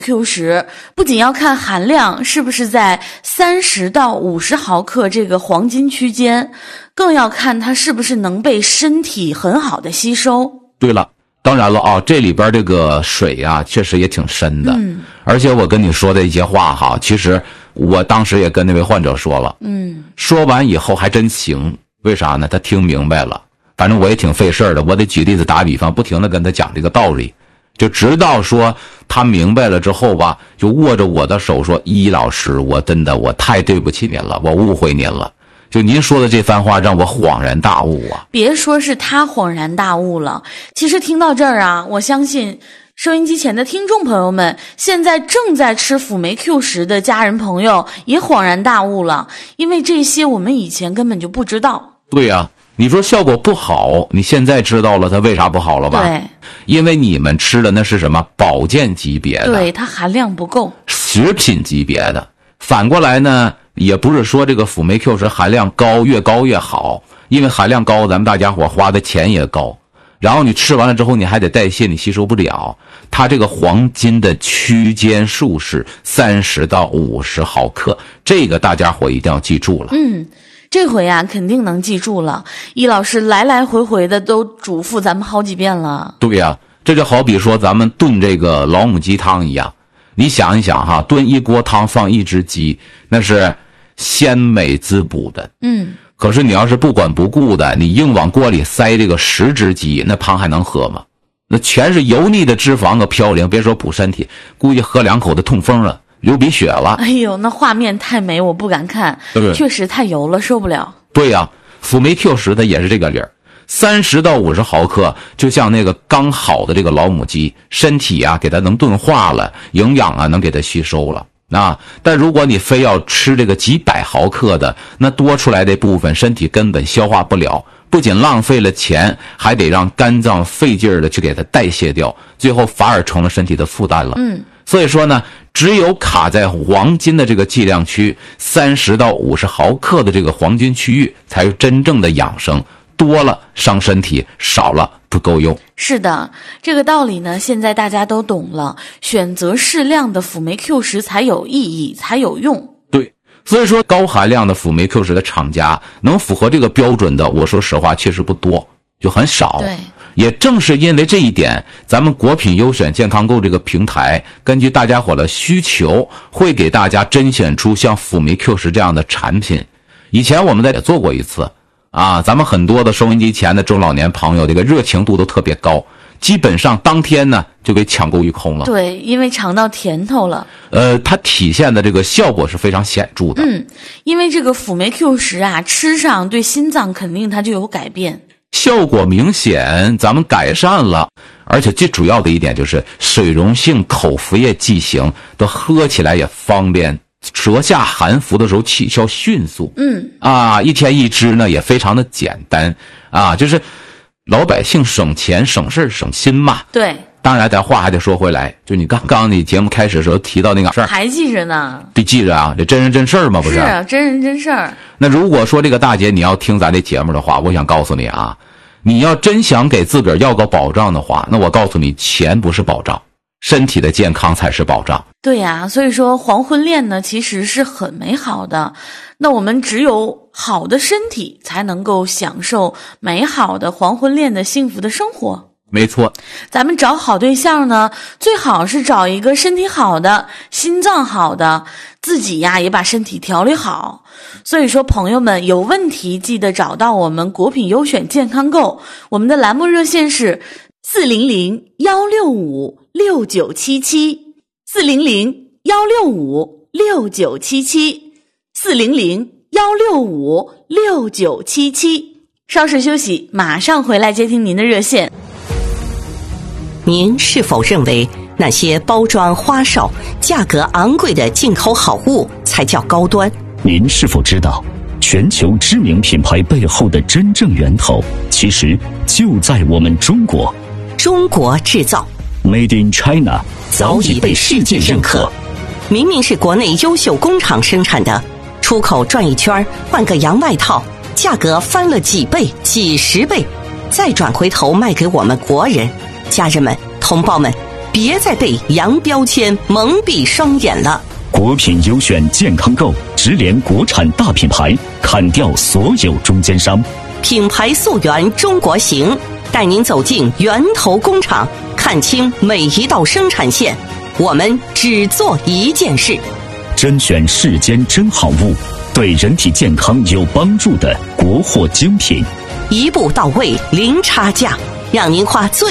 Q10不仅要看含量是不是在30到50毫克这个黄金区间，更要看它是不是能被身体很好的吸收。 对了，当然了啊，这里边这个水啊确实也挺深的。而且我跟你说的一些话哈，其实我当时也跟那位患者说了。说完以后还真行，为啥呢？他听明白了。反正我也挺费事的，我得举例子打比方，不停的跟他讲这个道理。就直到说他明白了之后吧，就握着我的手说：“伊老师，我真的我太对不起您了，我误会您了。”就您说的这番话让我恍然大悟啊！ 别说是他恍然大悟了，其实听到这儿啊，我相信收音机前的听众朋友们，现在正在吃辅酶 Q10的家人朋友也恍然大悟了，因为这些我们以前根本就不知道。 对呀。你说效果不好，你现在知道了它为啥不好了吧？ 对， 因为你们吃的那是什么保健级别的， 对，它含量不够， 食品级别的。反过来呢，也不是说这个辅酶 Q10含量高越高越好，因为含量高，咱们大家伙花的钱也高。然后你吃完了之后，你还得代谢，你吸收不了。它这个黄金的区间数是30到50毫克，这个大家伙一定要记住了。 这回啊，肯定能记住了。易老师来来回回的都嘱咐咱们好几遍了。 对呀，这就好比说咱们炖这个老母鸡汤一样。你想一想哈，炖一锅汤放一只鸡，那是鲜美滋补的。可是你要是不管不顾的，你硬往锅里塞这个10只鸡，那汤还能喝吗？那全是油腻的脂肪和嘌呤，别说补身体，估计喝2口的痛风了。流鼻血了。 哎呦，那画面太美，我不敢看。 对， 确实太油了，受不了。 对呀，辅酶 Q10它也是这个理儿，30到50毫克，就像那个刚好的这个老母鸡，身体啊给它能钝化了，营养啊能给它吸收了啊。但如果你非要吃这个几百毫克的，那多出来的部分身体根本消化不了，不仅浪费了钱，还得让肝脏费劲的去给它代谢掉，最后反而成了身体的负担了。所以说呢，只有卡在黄金的这个剂量区30到50毫克的这个黄金区域才是真正的养生，多了伤身体，少了不够用。 是的，这个道理呢现在大家都懂了，选择适量的辅酶 Q10才有意义，才有用。 对，所以说高含量的辅酶 Q10的厂家能符合这个标准的，我说实话确实不多，就很少。 对， 也正是因为这一点，咱们国品优选健康购这个平台根据大家伙的需求，会给大家甄选出像辅酶 Q10这样的产品。以前我们也做过一次啊，咱们很多的收音机前的中老年朋友这个热情度都特别高，基本上当天呢就给抢购一空了。 对，因为尝到甜头了。 它体现的这个效果是非常显著的。 因为这个辅酶 Q10啊，吃上对心脏肯定它就有改变。 效果明显，咱们改善了，而且最主要的一点就是水溶性口服液剂型都喝起来也方便，舌下含服的时候起效迅速。一天一支呢也非常的简单啊，就是老百姓省钱省事省心嘛。 对。 当然咱话还得说回来，就你刚刚你节目开始的时候提到那个事儿， 还记着呢。 得记着啊，这真人真事儿嘛，不是？ 是真人真事儿。 那如果说这个大姐你要听咱这节目的话，我想告诉你啊，你要真想给自个儿要个保障的话，那我告诉你，钱不是保障，身体的健康才是保障。 对呀，所以说黄昏恋呢其实是很美好的，那我们只有好的身体才能够享受美好的黄昏恋的幸福的生活。 没错， 咱们找好对象呢，最好是找一个身体好的，心脏好的，自己呀也把身体调理好。所以说朋友们有问题记得找到我们国品优选健康购，我们的栏目热线是400-165-6977 400-165-6977 400-165-6977。稍事休息，马上回来接听您的热线。 您是否认为那些包装花哨、价格昂贵的进口好物才叫高端？ 您是否知道，全球知名品牌背后的真正源头，其实就在我们中国。 中国制造 Made in China 早已被世界认可。 明明是国内优秀工厂生产的，出口转一圈换个洋外套，价格翻了几倍、几十倍，再转回头卖给我们国人。家人们、同胞们， 别再被洋标签蒙蔽双眼了。 国品优选健康购，直连国产大品牌，砍掉所有中间商。 品牌溯源中国行，带您走进源头工厂，看清每一道生产线。我们只做一件事， 甄选世间真好物，对人体健康有帮助的国货精品， 一步到位，零差价，让您花最